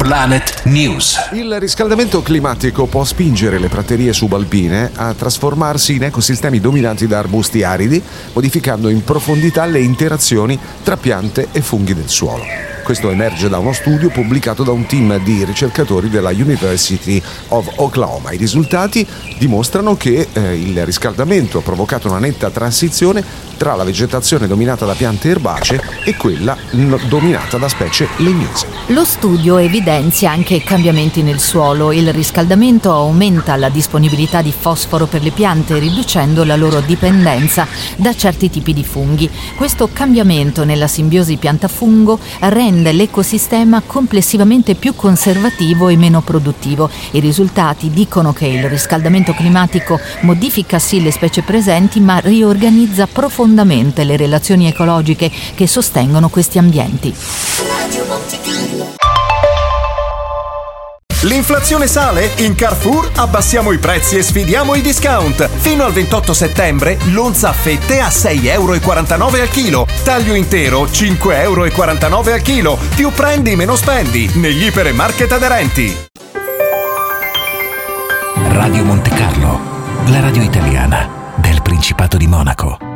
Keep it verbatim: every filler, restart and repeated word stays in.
Planet News. Il riscaldamento climatico può spingere le praterie subalpine a trasformarsi in ecosistemi dominati da arbusti aridi, modificando in profondità le interazioni tra piante e funghi del suolo. Questo emerge da uno studio pubblicato da un team di ricercatori della University of Oklahoma. I risultati dimostrano che eh, il riscaldamento ha provocato una netta transizione tra la vegetazione dominata da piante erbacee e quella no- dominata da specie legnose. Lo studio evidenzia anche cambiamenti nel suolo. Il riscaldamento aumenta la disponibilità di fosforo per le piante, riducendo la loro dipendenza da certi tipi di funghi. Questo cambiamento nella simbiosi pianta-fungo rende l'ecosistema complessivamente più conservativo e meno produttivo. I risultati dicono che il riscaldamento climatico modifica sì le specie presenti, ma riorganizza profondamente le relazioni ecologiche che sostengono questi ambienti. L'inflazione sale? In Carrefour abbassiamo i prezzi e sfidiamo i discount. Fino al ventotto settembre l'onza a fette a sei virgola quarantanove euro al chilo. Taglio intero cinque virgola quarantanove euro al chilo. Più prendi meno spendi negli ipermarket aderenti. Radio Monte Carlo, la radio italiana del Principato di Monaco.